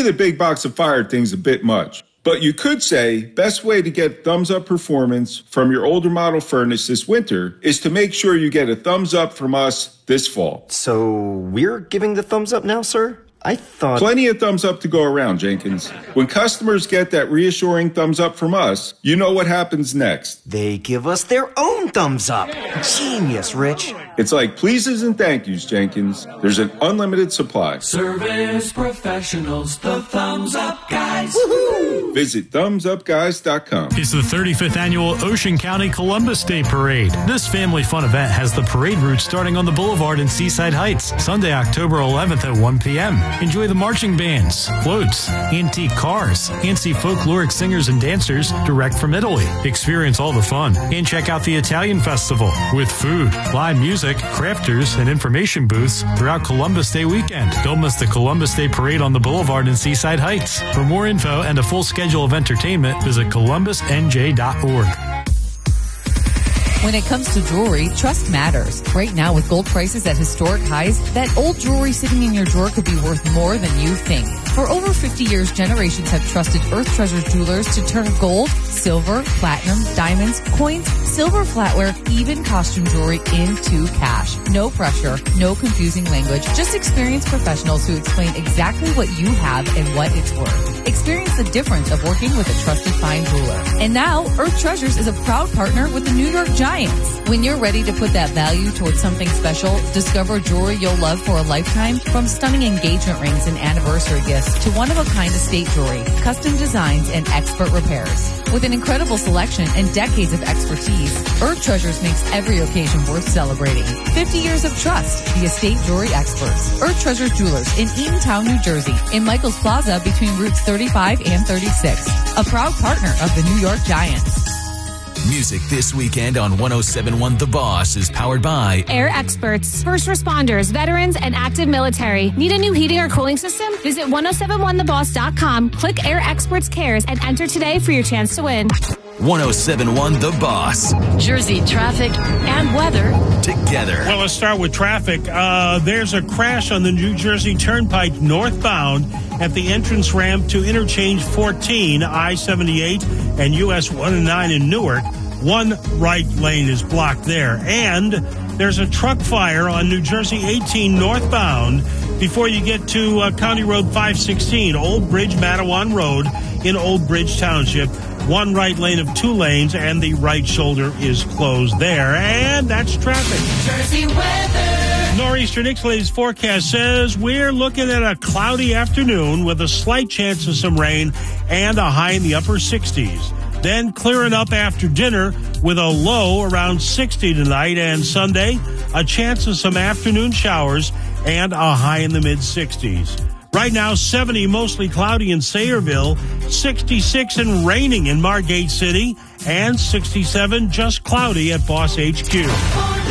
the big box of fire thing's a bit much. But you could say best way to get thumbs up performance from your older model furnace this winter is to make sure you get a thumbs up from us this fall. So we're giving the thumbs up now, sir? I thought... Plenty of thumbs up to go around, Jenkins. When customers get that reassuring thumbs up from us, you know what happens next. They give us their own thumbs up. Genius, Rich. It's like pleases and thank yous, Jenkins. There's an unlimited supply. Service professionals, the thumbs up guys. Woohoo! Visit thumbsupguys.com. It's the 35th annual Ocean County Columbus Day Parade. This family fun event has the parade route starting on the boulevard in Seaside Heights, Sunday, October 11th at 1 p.m. Enjoy the marching bands, floats, antique cars, and see folkloric singers and dancers direct from Italy. Experience all the fun and check out the Italian Festival with food, live music, crafters, and information booths throughout Columbus Day weekend. Don't miss the Columbus Day Parade on the boulevard in Seaside Heights. For more info and a full schedule of entertainment, visit columbusnj.org. When it comes to jewelry, trust matters. Right now, with gold prices at historic highs, that old jewelry sitting in your drawer could be worth more than you think. For over 50 years, generations have trusted Earth Treasures Jewelers to turn gold, silver, platinum, diamonds, coins, silver flatware, even costume jewelry into cash. No pressure, no confusing language, just experienced professionals who explain exactly what you have and what it's worth. Experience the difference of working with a trusted fine jeweler. And now, Earth Treasures is a proud partner with the New York Giants. When you're ready to put that value towards something special, discover jewelry you'll love for a lifetime, from stunning engagement rings and anniversary gifts to one-of-a-kind estate jewelry, custom designs, and expert repairs. With an incredible selection and decades of expertise, Earth Treasures makes every occasion worth celebrating. 50 years of trust, the estate jewelry experts. Earth Treasures Jewelers in Eatontown, New Jersey, in Michaels Plaza between routes 35 and 36. A proud partner of the New York Giants. Music this weekend on 107.1 The Boss is powered by Air Experts, first responders, veterans, and active military. Need a new heating or cooling system? Visit 1071theboss.com, click Air Experts Cares, and enter today for your chance to win. 107.1 The Boss. Jersey traffic and weather together. Well, let's start with traffic. There's a crash on the New Jersey Turnpike northbound at the entrance ramp to interchange 14, I-78 and US 109 in Newark. One right lane is blocked there. And there's a truck fire on New Jersey 18 northbound before you get to County Road 516, Old Bridge, Matawan Road in Old Bridge Township. One right lane of 2 lanes, and the right shoulder is closed there. And that's traffic. Jersey weather. Nor'easter Nick's latest forecast says we're looking at a cloudy afternoon with a slight chance of some rain and a high in the upper 60s. Then clearing up after dinner with a low around 60 tonight and Sunday. A chance of some afternoon showers and a high in the mid-60s. Right now, 70 mostly cloudy in Sayreville, 66 and raining in Margate City, and 67 just cloudy at Boss HQ.